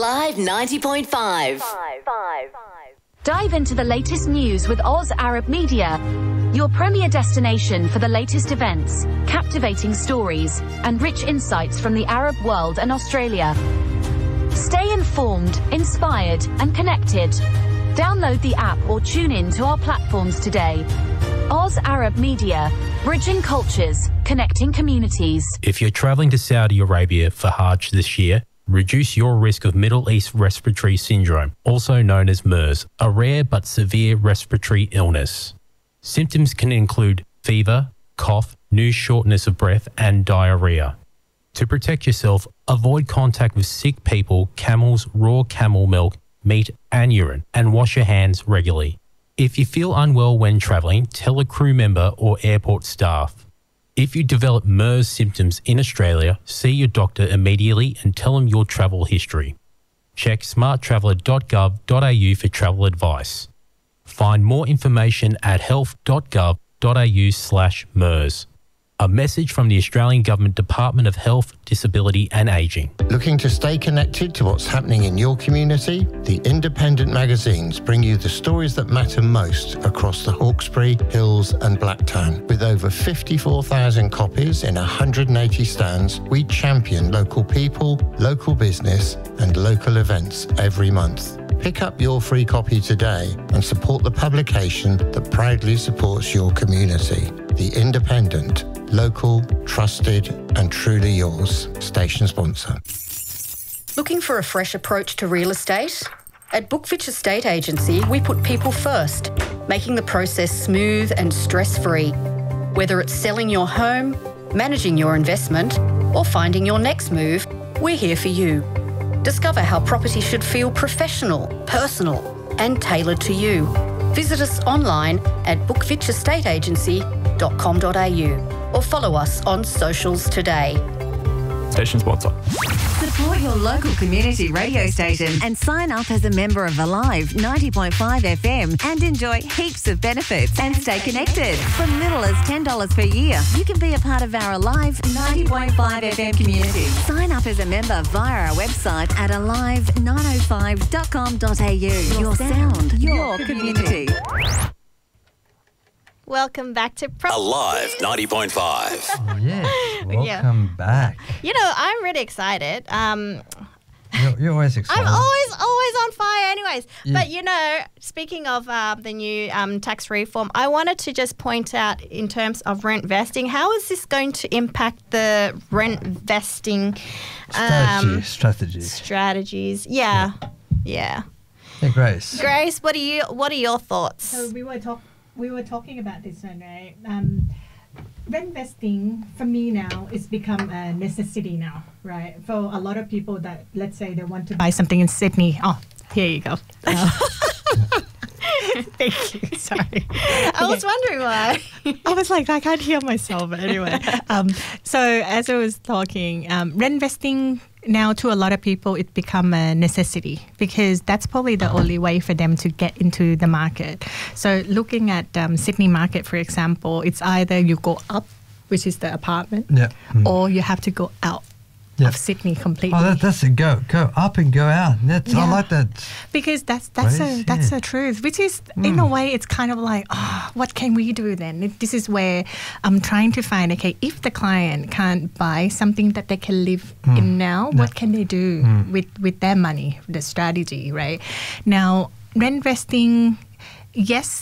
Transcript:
Alive 90.5. Dive into the latest news with Oz Arab Media, your premier destination for the latest events, captivating stories, and rich insights from the Arab world and Australia. Stay informed, inspired, and connected. Download the app or tune in to our platforms today. Oz Arab Media, bridging cultures, connecting communities. If you're travelling to Saudi Arabia for Hajj this year, reduce your risk of Middle East Respiratory Syndrome, also known as MERS, a rare but severe respiratory illness. Symptoms can include fever, cough, new shortness of breath, and diarrhea. To protect yourself, avoid contact with sick people, camels, raw camel milk, meat, and urine, and wash your hands regularly. If you feel unwell when travelling, tell a crew member or airport staff. If you develop MERS symptoms in Australia, see your doctor immediately and tell them your travel history. Check smarttraveller.gov.au for travel advice. Find more information at health.gov.au/MERS. A message from the Australian Government Department of Health, Disability and Ageing. Looking to stay connected to what's happening in your community? The independent magazines bring you the stories that matter most across the Hawkesbury, Hills and Blacktown. With over 54,000 copies in 180 stands, we champion local people, local business and local events every month. Pick up your free copy today and support the publication that proudly supports your community. The Independent, local, trusted and truly yours. Station sponsor. Looking for a fresh approach to real estate? At Bookfitch Estate Agency, we put people first, making the process smooth and stress-free. Whether it's selling your home, managing your investment or finding your next move, we're here for you. Discover how property should feel professional, personal and tailored to you. Visit us online at bookfitchestateagency.com.au or follow us on socials today. Station sponsor. Support your local community radio station and sign up as a member of Alive 90.5 FM and enjoy heaps of benefits and stay connected. From little as $10 per year, you can be a part of our Alive 90.5 FM community. Sign up as a member via our website at alive905.com.au. Your sound, your community. Welcome back to Alive 90.5. Oh, yes. Welcome back. You know, I'm really excited. You're always excited. I'm always on fire anyways. Yeah. But, you know, speaking of the new tax reform, I wanted to just point out in terms of rent vesting, how is this going to impact the rent vesting strategies? Yeah. Hey, Grace. Grace, what are your thoughts? So we were talking about this one, right? Rent vesting for me now is become a necessity now, right? For a lot of people that, let's say, they want to buy something in Sydney. Oh, here you go. Thank you. Sorry. I was wondering why. I was like, I can't hear myself. But anyway, so as I was talking, rent vesting now to a lot of people, it become a necessity because that's probably the only way for them to get into the market. So looking at Sydney market, for example, it's either you go up, which is the apartment, or you have to go out of Sydney completely. Oh, that's a go up and go out. I like that. Because that's the truth, which is in a way it's kind of like, what can we do then? This is where I'm trying to find, okay, if the client can't buy something that they can live in now, what can they do with their money, the strategy, right? Now, rent vesting, yes,